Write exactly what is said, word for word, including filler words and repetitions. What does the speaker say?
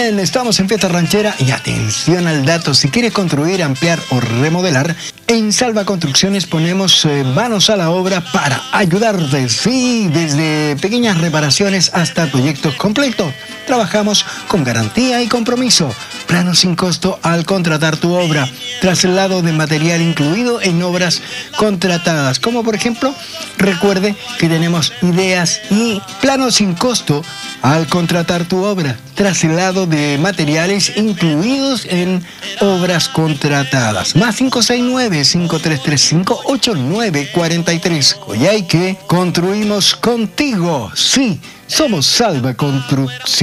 Bien, estamos en Fiesta Ranchera y atención al dato, si quieres construir, ampliar o remodelar, en Salva Construcciones ponemos eh, manos a la obra para ayudarte, sí, desde pequeñas reparaciones hasta proyectos completos. Trabajamos con garantía y compromiso, plano sin costo al contratar tu obra, traslado de material incluido en obras contratadas, como por ejemplo, recuerde que tenemos ideas y plano sin costo al contratar tu obra, traslado de materiales incluidos en obras contratadas. Más cinco seis nueve, cinco tres tres cinco, ocho nueve cuatro tres. Coyhaique, construimos contigo. Sí, somos Salva Construcción.